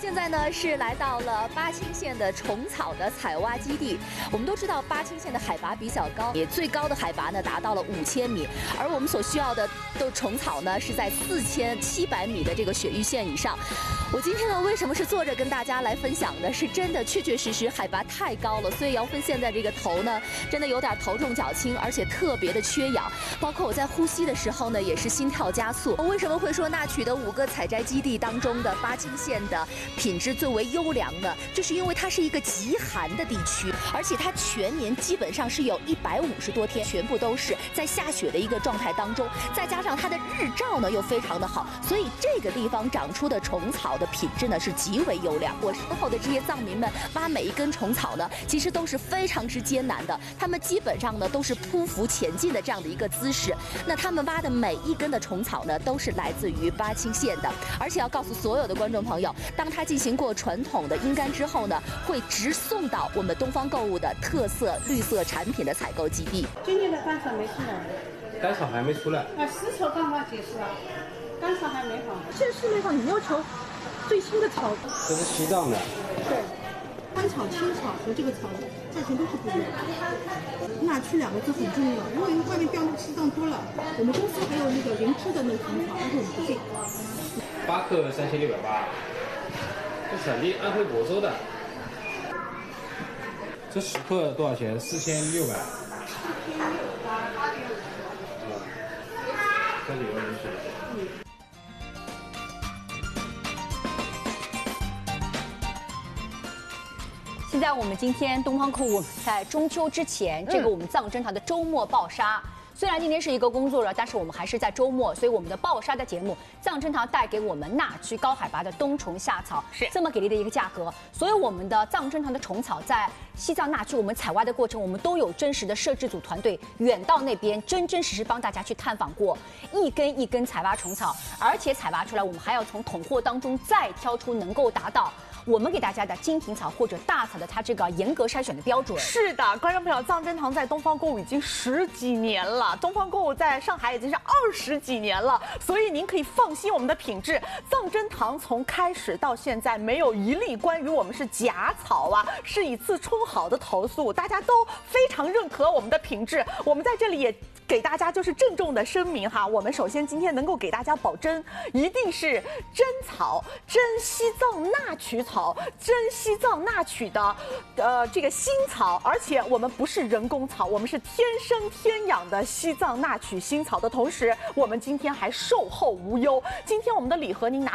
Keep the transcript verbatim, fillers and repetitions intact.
现在呢是来到了巴青县的虫草的采挖基地。我们都知道巴青县的海拔比较高，也最高的海拔呢达到了五千米，而我们所需要的的虫草呢是在四千七百米的这个雪域线以上。我今天呢为什么是坐着跟大家来分享的？是真的确确实实海拔太高了，所以姚芬现在这个头呢真的有点头重脚轻，而且特别的缺氧，包括我在呼吸的时候呢也是心跳加速。为什么会说那曲的五个采摘基地当中的巴青县的品质最为优良呢？就是因为它是一个极寒的地区，而且它全年基本上是有一百五十多天全部都是在下雪的一个状态当中，再加上它的日照呢又非常的好，所以这个地方长出的虫草的品质呢是极为优良。我身后的这些藏民们挖每一根虫草呢，其实都是非常之艰难的，他们基本上呢都是匍匐前进的这样的一个姿势。那他们挖的每一根的虫草呢，都是来自于巴青县的，而且要告诉所有的观众朋友，当它进行过传统的阴干之后呢，会直送到我们东方购物的特色绿色产品的采购基地。 今年的干草没出来， 干草还没出来。 啊，丝绸刚刚结束啊，干草还没好。 现在市面上你要求最新的草， 这是西藏的。 对，干草、青草和这个草价钱都是不一样的。纳区两个字很重要，因为外面标的西藏多了，我们公司还有那个灵芝的那个虫草，但是我们不进。 八克三千六百八，这产地安徽亳州的。这十克多少钱？四千六百。四千六百。这里有人水。 现在我们今天东方购物在中秋之前，这个我们藏侦团的周末爆杀。虽然今天是一个工作日，但是我们还是在周末，所以我们的爆杀的节目，藏侦团带给我们纳区高海拔的冬虫夏草是这么给力的一个价格。所以我们的藏侦团的虫草在西藏纳区我们采挖的过程，我们都有真实的摄制组团队远到那边，真真实实帮大家去探访过，一根一根采挖虫草，而且采挖出来，我们还要从统货当中再挑出能够达到我们给大家的金庭草或者大草的它这个严格筛选的标准。 是的，观众朋友，藏侦堂在东方购物已经十几年了，东方购物在上海已经是二十几年了，所以您可以放心我们的品质。藏侦堂从开始到现在没有一例关于我们是假草啊，是以次充好的投诉，大家都非常认可我们的品质。我们在这里也给大家就是郑重的声明哈，我们首先今天能够给大家保真，一定是真草、真西藏纳曲草、真西藏纳曲的，呃，这个新草，而且我们不是人工草，我们是天生天养的西藏纳曲新草的同时，我们今天还售后无忧。今天我们的礼盒您拿